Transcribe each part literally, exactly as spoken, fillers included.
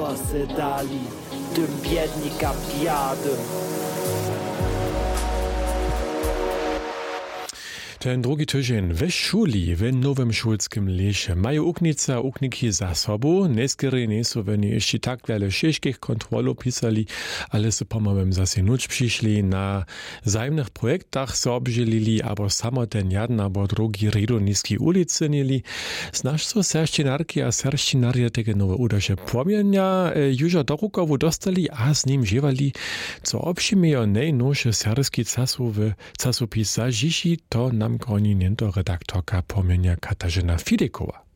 chleba se dali, tym biednikam biadym. Ten drugi tydzień w szuli w nowym szulskim lesie mają uknica ukniki za sobą. Neskiery nie są oni jeszcze tak wiele ciężkich kontrolów pisali, ale są pomałym zase nuć przyszli na zajemnych projektach se obdzielili, albo samo ten jeden albo drugi redu niskiej ulicy nieli. Znasz co serszczynarki a serszczynarje tego nowe udasze płomienia już do rukowu dostali, a z nim ziewali, co obszymiją najnowsze serskie casowe casopisa dziś to nam groni niento redaktorka płomienia Katarzyna Fidekowa.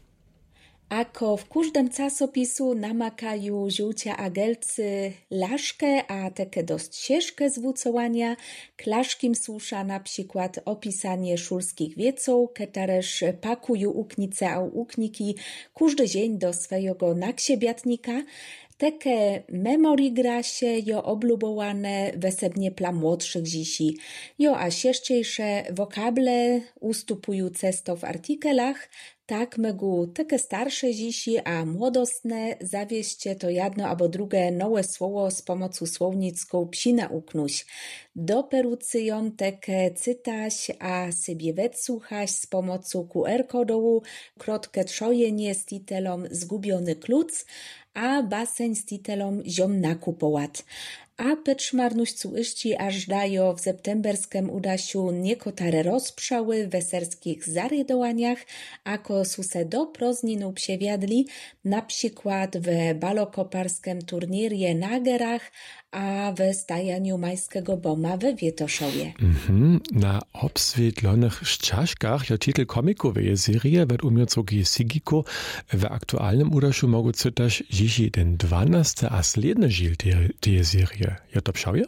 Ako w każdym czasopisu namakają żółcia agelcy laszkę, a takie dość ciężkie zwucowania. Klaszkim słusza na przykład opisanie szulskich wieców, któreż pakują uknice a ukniki każdy dzień do swojego naksiebiatnika. Takie memorigrasie jo oblubowane wesebnie dla młodszych zisi. Jo a sieszczejsze wokable ustupują cesto w artykelach, tak mogą takie starsze zisi a młodostne zawieście to jedno albo drugie nowe słowo z pomocą słownicką psi nauknuć. Doperucyją takie cytaś a sobie wetsłuchać z pomocą Q R kodowu, krotkie trzojenie z titelom Zgubiony kluc, a basen z titelom Ziom nakupołat. A peczmarnuścu iści aż dają w septemberskim udasiu niekotare rozprzały w weserskich zarydowaniach, ako su se do prozninu przewiadli, na przykład w balokoparskim turnierie na Gerach, a w stajaniu majskiego boma we Wietoszowie. Mhm. Na obswietlonych szczaszkach je titel komikowej serie wed umiorcogi Sigiko w aktualnym udaszu mogą cytać dziś den dwanasty a sledny żil tej serie. Je to pszawie?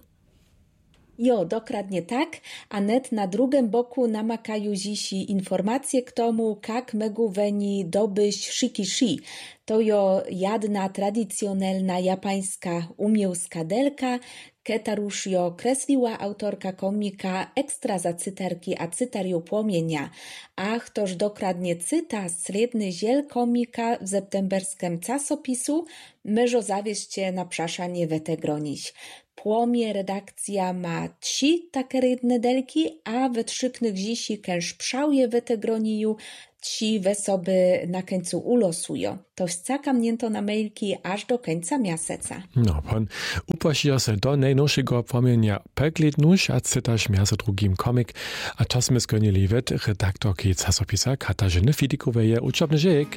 Jo, dokładnie tak, a net na drugim boku namakają zisi informacje k tomu, jak mogą weni dobyć shikishi. To jo jedna tradycjonalna japańska umiejska delka, ketarusz jo kresliła autorka komika ekstra za cyterki a cytariu płomienia. Ach, toż dokładnie cyta sredny ziel komika w septemberskim czasopisu, myżo zawieście na przaszanie wete gronić. Płomie redakcja ma trzy takie rydne delki, a we trzyknych zisi kęż pszałje wete groniju, trzy wesoby na końcu ulosują. To scaka mnięto na mailki aż do końca miaseca. No, pan upłasiła se do najnowszego płomienia pekletnusz, a cytasz miasto drugim komik, a czas my skonili wet redaktorki czasopisa Katarzyny Fidikowej. Uczobny dzień.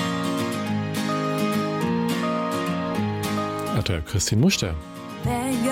A to jest Christine Muster.